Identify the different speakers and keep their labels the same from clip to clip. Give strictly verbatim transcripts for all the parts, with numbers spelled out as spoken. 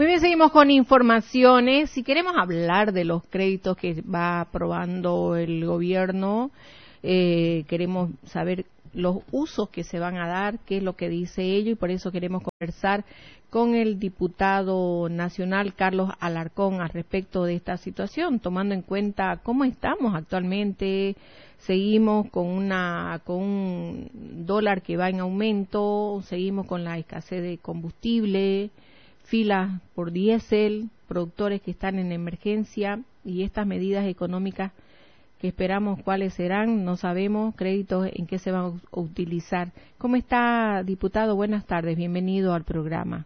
Speaker 1: Muy bien, seguimos con informaciones. Si queremos hablar de los créditos que va aprobando el gobierno, eh, queremos saber los usos que se van a dar, qué es lo que dice ello, y por eso queremos conversar con el diputado nacional Carlos Alarcón al respecto de esta situación, tomando en cuenta cómo estamos actualmente. Seguimos con una con un dólar que va en aumento, seguimos con la escasez de combustible, filas por diésel, productores que están en emergencia, y estas medidas económicas que esperamos cuáles serán, no sabemos, créditos en qué se van a utilizar. ¿Cómo está, diputado? Buenas tardes, bienvenido al programa.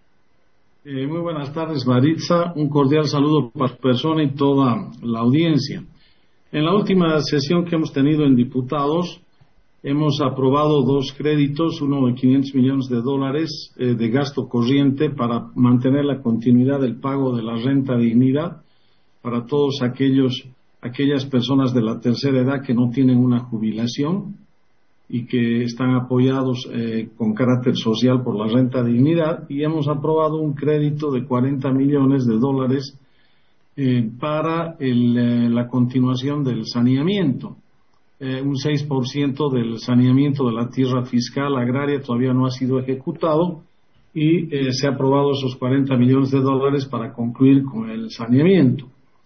Speaker 2: Eh, muy buenas tardes, Maritza. Un cordial saludo para su persona y toda la audiencia. En la última sesión que hemos tenido en diputados, hemos aprobado dos créditos, uno de quinientos millones de dólares eh, de gasto corriente para mantener la continuidad del pago de la renta dignidad para todos aquellos aquellas personas de la tercera edad que no tienen una jubilación y que están apoyados eh, con carácter social por la renta dignidad, y hemos aprobado un crédito de cuarenta millones de dólares eh, para el, eh, la continuación del saneamiento. Eh, un seis por ciento del saneamiento de la tierra fiscal agraria todavía no ha sido ejecutado, y eh, se ha aprobado esos cuarenta millones de dólares para concluir con el saneamiento.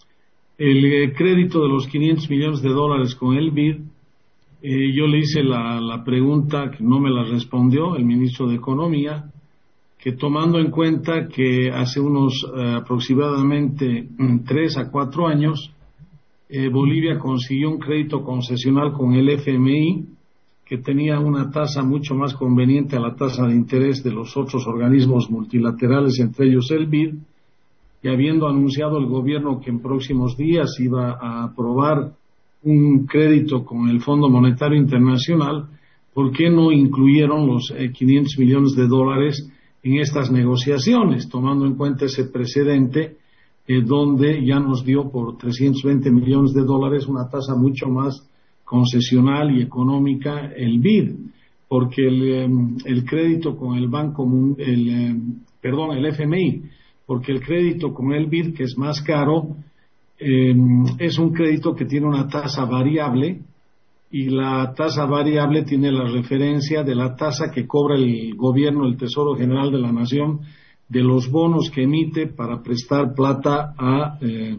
Speaker 2: El eh, crédito de los quinientos millones de dólares con el B I D, eh, yo le hice la, la pregunta que no me la respondió el ministro de Economía, que tomando en cuenta que hace unos eh, aproximadamente tres a cuatro años, eh, Bolivia consiguió un crédito concesional con el F M I que tenía una tasa mucho más conveniente a la tasa de interés de los otros organismos multilaterales, entre ellos el B I D, y habiendo anunciado el gobierno que en próximos días iba a aprobar un crédito con el Fondo Monetario Internacional, ¿por qué no incluyeron los eh, quinientos millones de dólares en estas negociaciones, tomando en cuenta ese precedente eh, donde ya nos dio por trescientos veinte millones de dólares una tasa mucho más concesional y económica el B I D? Porque el, eh, el crédito con el Banco, el, eh, perdón, el F M I, porque el crédito con el B I D, que es más caro, eh, es un crédito que tiene una tasa variable, y la tasa variable tiene la referencia de la tasa que cobra el gobierno, el Tesoro General de la Nación, de los bonos que emite para prestar plata a eh,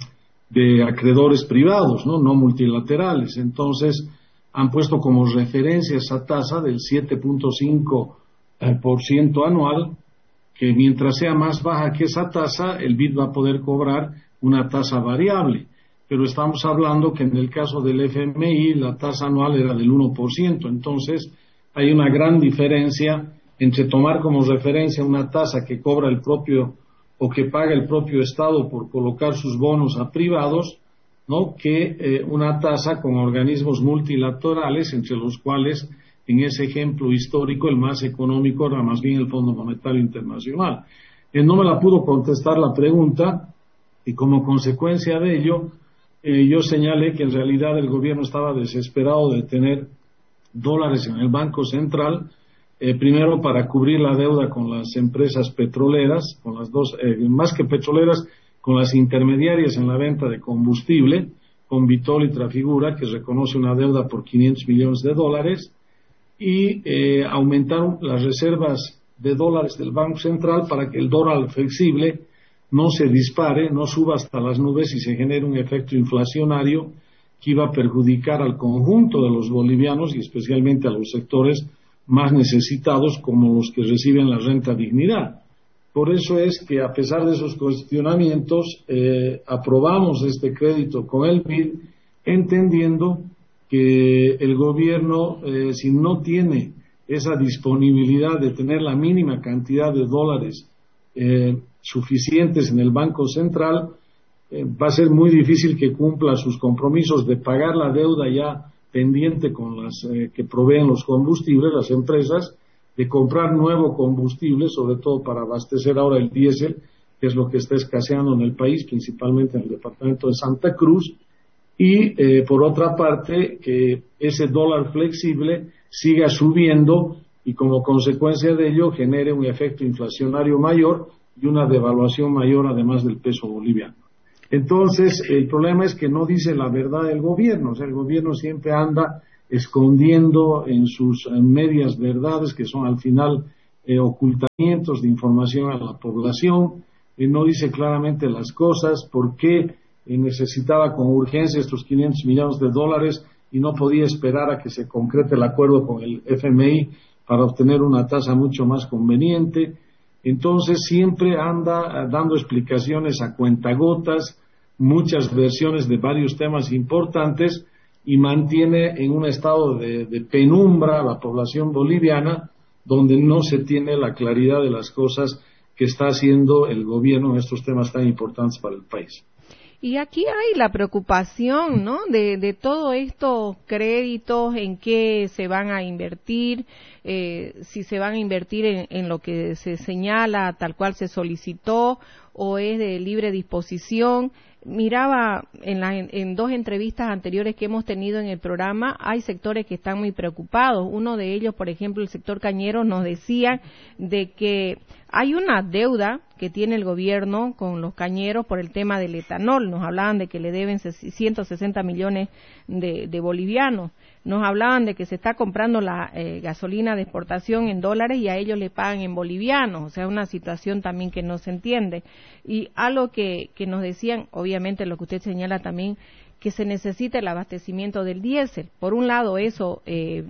Speaker 2: de acreedores privados, no, no multilaterales. Entonces, han puesto como referencia esa tasa del siete punto cinco por ciento anual, que mientras sea más baja que esa tasa, el B I D va a poder cobrar una tasa variable. Pero estamos hablando que en el caso del F M I la tasa anual era del uno por ciento. Entonces, hay una gran diferencia entre tomar como referencia una tasa que cobra el propio o que paga el propio Estado por colocar sus bonos a privados, ¿no?, que eh, una tasa con organismos multilaterales, entre los cuales, en ese ejemplo histórico, el más económico era más bien el Fondo Monetario Internacional. Eh, no me la pudo contestar la pregunta, y como consecuencia de ello, eh, yo señalé que en realidad el gobierno estaba desesperado de tener dólares en el Banco Central, eh, primero para cubrir la deuda con las empresas petroleras, con las dos, eh, más que petroleras, con las intermediarias en la venta de combustible, con Vitol y Trafigura, que reconoce una deuda por quinientos millones de dólares, y eh, aumentaron las reservas de dólares del Banco Central para que el dólar flexible no se dispare, no suba hasta las nubes y se genere un efecto inflacionario que iba a perjudicar al conjunto de los bolivianos y especialmente a los sectores más necesitados, como los que reciben la renta dignidad. Por eso es que, a pesar de esos cuestionamientos, eh, aprobamos este crédito con el B I D, entendiendo que el gobierno, eh, si no tiene esa disponibilidad de tener la mínima cantidad de dólares eh, suficientes en el Banco Central, eh, va a ser muy difícil que cumpla sus compromisos de pagar la deuda ya pendiente con las eh, que proveen los combustibles, las empresas, de comprar nuevo combustible, sobre todo para abastecer ahora el diésel, que es lo que está escaseando en el país, principalmente en el departamento de Santa Cruz, y eh, por otra parte que ese dólar flexible siga subiendo y como consecuencia de ello genere un efecto inflacionario mayor, y una devaluación mayor además del peso boliviano. Entonces, el problema es que no dice la verdad el gobierno, o sea, el gobierno siempre anda escondiendo en sus en medias verdades, que son al final eh, ocultamientos de información a la población, eh, no dice claramente las cosas, por qué eh, necesitaba con urgencia estos quinientos millones de dólares y no podía esperar a que se concrete el acuerdo con el F M I para obtener una tasa mucho más conveniente. Entonces siempre anda dando explicaciones a cuentagotas, muchas versiones de varios temas importantes y mantiene en un estado de, de penumbra a la población boliviana, donde no se tiene la claridad de las cosas que está haciendo el gobierno en estos temas tan importantes para el país.
Speaker 1: Y aquí hay la preocupación, ¿no?, de, de todos estos créditos, en qué se van a invertir, eh, si se van a invertir en, en lo que se señala, tal cual se solicitó, o es de libre disposición. Miraba en, la, en, en dos entrevistas anteriores que hemos tenido en el programa, hay sectores que están muy preocupados. Uno de ellos, por ejemplo, el sector cañero, nos decía de que hay una deuda que tiene el gobierno con los cañeros por el tema del etanol. Nos hablaban de que le deben ciento sesenta millones de, de bolivianos. Nos hablaban de que se está comprando la eh, gasolina de exportación en dólares y a ellos le pagan en bolivianos. O sea, una situación también que no se entiende. Y algo que, que nos decían, obviamente lo que usted señala también, que se necesita el abastecimiento del diésel. Por un lado eso, eh,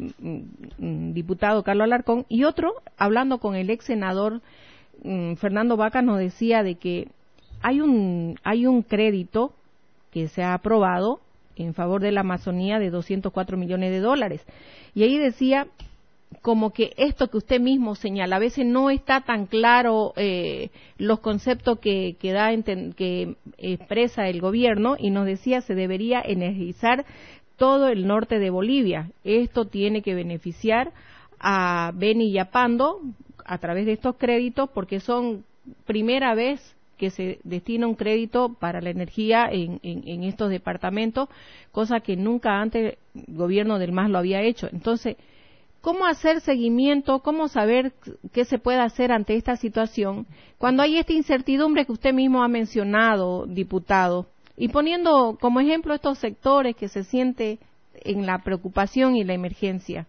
Speaker 1: diputado Carlos Alarcón, y otro, hablando con el ex senador mm, Fernando Vaca, nos decía de que hay un, hay un crédito que se ha aprobado en favor de la Amazonía de doscientos cuatro millones de dólares. Y ahí decía como que esto que usted mismo señala, a veces no está tan claro eh, los conceptos que, que, da, que expresa el gobierno, y nos decía se debería energizar todo el norte de Bolivia. Esto tiene que beneficiar a Beni y a Pando a través de estos créditos, porque son primera vez que se destina un crédito para la energía en, en, en estos departamentos, cosa que nunca antes el gobierno del M A S lo había hecho. Entonces, ¿cómo hacer seguimiento? ¿Cómo saber qué se puede hacer ante esta situación cuando hay esta incertidumbre que usted mismo ha mencionado, diputado? Y poniendo como ejemplo estos sectores que se siente en la preocupación y la emergencia.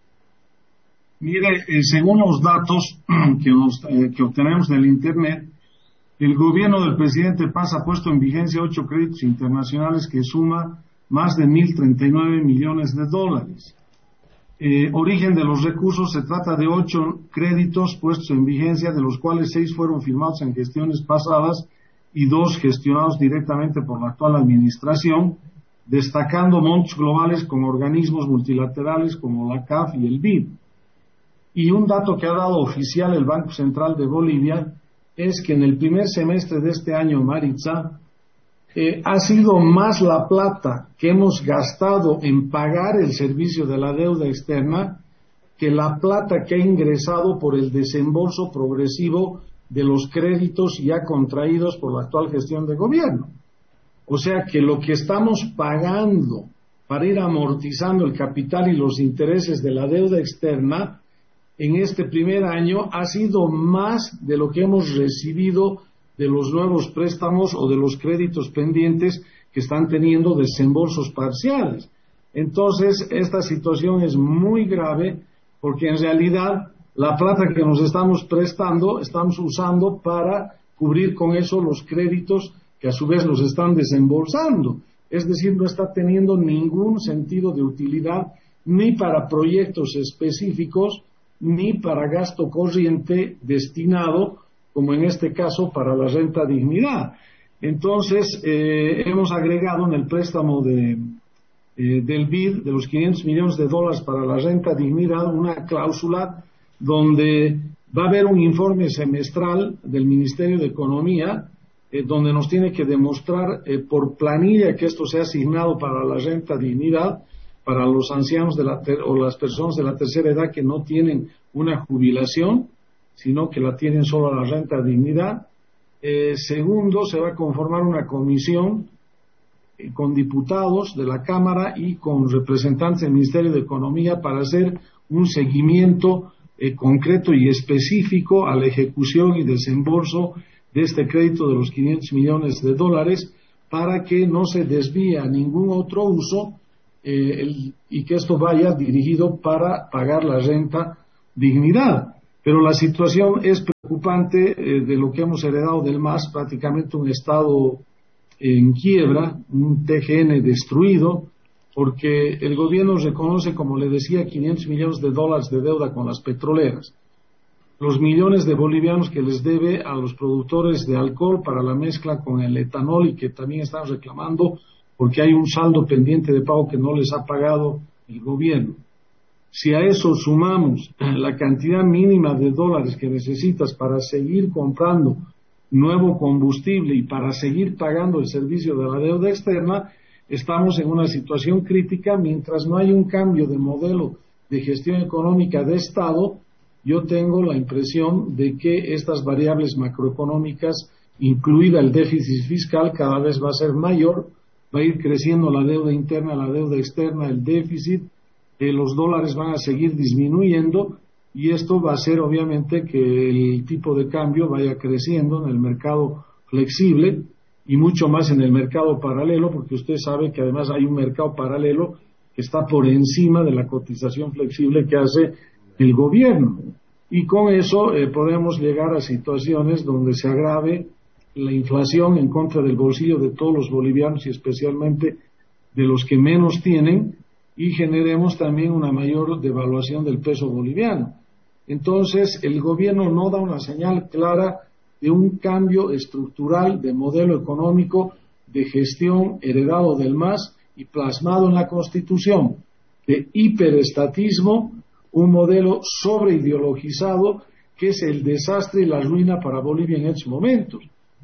Speaker 2: Mire, eh, según los datos que, nos, eh, que obtenemos del Internet, el gobierno del presidente Paz ha puesto en vigencia ocho créditos internacionales que suma más de mil treinta y nueve millones de dólares. Eh, origen de los recursos, se trata de ocho créditos puestos en vigencia, de los cuales seis fueron firmados en gestiones pasadas y dos gestionados directamente por la actual administración, destacando montos globales con organismos multilaterales como la C A F y el B I D. Y un dato que ha dado oficial el Banco Central de Bolivia es que en el primer semestre de este año, Maritza, eh, ha sido más la plata que hemos gastado en pagar el servicio de la deuda externa que la plata que ha ingresado por el desembolso progresivo de los créditos ya contraídos por la actual gestión de gobierno. O sea que lo que estamos pagando para ir amortizando el capital y los intereses de la deuda externa en este primer año ha sido más de lo que hemos recibido de los nuevos préstamos o de los créditos pendientes que están teniendo desembolsos parciales. Entonces, esta situación es muy grave porque en realidad la plata que nos estamos prestando, estamos usando para cubrir con eso los créditos que a su vez nos están desembolsando. Es decir, no está teniendo ningún sentido de utilidad ni para proyectos específicos ni para gasto corriente destinado, como en este caso, para la renta dignidad. Entonces, eh, hemos agregado en el préstamo de, eh, del B I D, de los quinientos millones de dólares para la renta dignidad, una cláusula donde va a haber un informe semestral del Ministerio de Economía, eh, donde nos tiene que demostrar eh, por planilla que esto sea asignado para la renta dignidad, para los ancianos de la ter- o las personas de la tercera edad que no tienen una jubilación, sino que la tienen solo a la renta dignidad. Eh, segundo, se va a conformar una comisión eh, con diputados de la Cámara y con representantes del Ministerio de Economía para hacer un seguimiento eh, concreto y específico a la ejecución y desembolso de este crédito de los quinientos millones de dólares para que no se desvíe a ningún otro uso eh, el, y que esto vaya dirigido para pagar la renta dignidad. Pero la situación es preocupante eh, de lo que hemos heredado del M A S, prácticamente un Estado en quiebra, un T G N destruido, porque el gobierno reconoce, como le decía, quinientos millones de dólares de deuda con las petroleras, los millones de bolivianos que les debe a los productores de alcohol para la mezcla con el etanol y que también están reclamando porque hay un saldo pendiente de pago que no les ha pagado el gobierno. Si a eso sumamos la cantidad mínima de dólares que necesitas para seguir comprando nuevo combustible y para seguir pagando el servicio de la deuda externa, estamos en una situación crítica. Mientras no hay un cambio de modelo de gestión económica de Estado, yo tengo la impresión de que estas variables macroeconómicas, incluida el déficit fiscal, cada vez va a ser mayor, va a ir creciendo la deuda interna, la deuda externa, el déficit, eh, los dólares van a seguir disminuyendo y esto va a hacer obviamente que el tipo de cambio vaya creciendo en el mercado flexible y mucho más en el mercado paralelo, porque usted sabe que además hay un mercado paralelo que está por encima de la cotización flexible que hace el gobierno. Y con eso eh, podemos llegar a situaciones donde se agrave la inflación en contra del bolsillo de todos los bolivianos y especialmente de los que menos tienen, y generemos también una mayor devaluación del peso boliviano. Entonces, el gobierno no da una señal clara de un cambio estructural de modelo económico de gestión heredado del M A S y plasmado en la Constitución, de hiperestatismo, un modelo sobreideologizado que es el desastre y la ruina para Bolivia en estos momentos.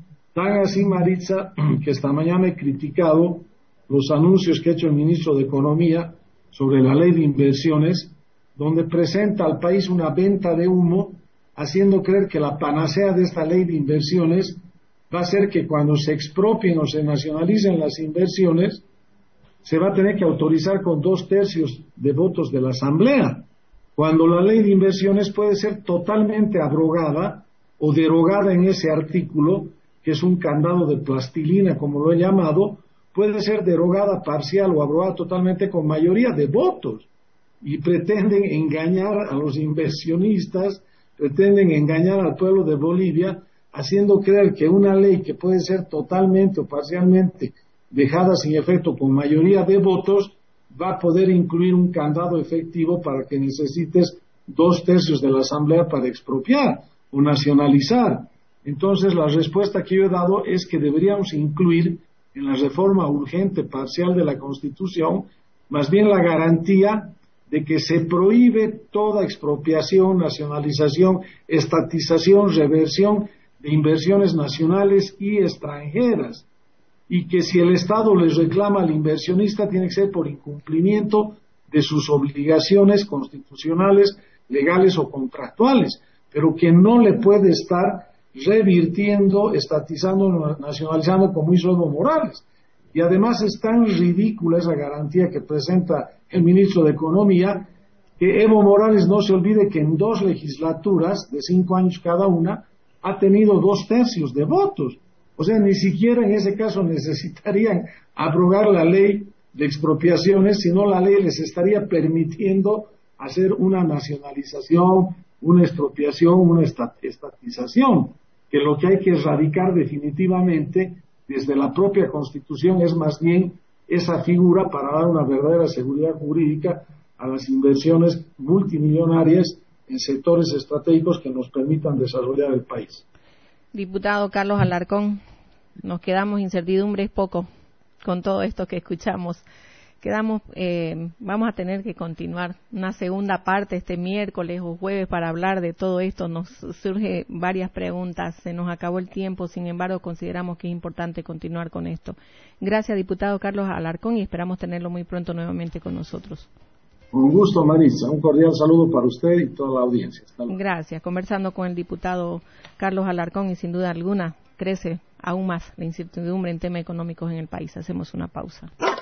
Speaker 2: Tan así, Maritza, que esta mañana he criticado los anuncios que ha hecho el ministro de Economía sobre la ley de inversiones, donde presenta al país una venta de humo, haciendo creer que la panacea de esta ley de inversiones va a ser que cuando se expropien o se nacionalicen las inversiones, se va a tener que autorizar con dos tercios de votos de la Asamblea, cuando la ley de inversiones puede ser totalmente abrogada o derogada en ese artículo, que es un candado de plastilina, como lo he llamado, puede ser derogada parcial o abrogada totalmente con mayoría de votos. Y pretenden engañar a los inversionistas, pretenden engañar al pueblo de Bolivia, haciendo creer que una ley que puede ser totalmente o parcialmente dejada sin efecto con mayoría de votos, va a poder incluir un candado efectivo para que necesites dos tercios de la Asamblea para expropiar o nacionalizar. Entonces, la respuesta que yo he dado es que deberíamos incluir en la reforma urgente parcial de la Constitución más bien la garantía de que se prohíbe toda expropiación, nacionalización, estatización, reversión de inversiones nacionales y extranjeras, y que si el Estado les reclama al inversionista tiene que ser por incumplimiento de sus obligaciones constitucionales, legales o contractuales, pero que no le puede estar revirtiendo, estatizando, nacionalizando como hizo Evo Morales. Y además es tan ridícula esa garantía que presenta el ministro de Economía, que Evo Morales no se olvide que en dos legislaturas de cinco años cada una ha tenido dos tercios de votos. O sea, ni siquiera en ese caso necesitarían abrogar la ley de expropiaciones, sino la ley les estaría permitiendo hacer una nacionalización, una expropiación, una estatización, que lo que hay que erradicar definitivamente desde la propia Constitución es más bien esa figura para dar una verdadera seguridad jurídica a las inversiones multimillonarias en sectores estratégicos que nos permitan desarrollar el país.
Speaker 1: Diputado Carlos Alarcón, nos quedamos incertidumbres poco con todo esto que escuchamos. Quedamos, eh, vamos a tener que continuar una segunda parte este miércoles o jueves para hablar de todo esto. Nos surge varias preguntas, se nos acabó el tiempo, sin embargo consideramos que es importante continuar con esto. Gracias, diputado Carlos Alarcón, y esperamos tenerlo muy pronto nuevamente con nosotros.
Speaker 2: Con gusto, Marisa. Un cordial saludo para usted y toda la audiencia.
Speaker 1: Gracias. Conversando con el diputado Carlos Alarcón, y sin duda alguna crece aún más la incertidumbre en temas económicos en el país. Hacemos una pausa.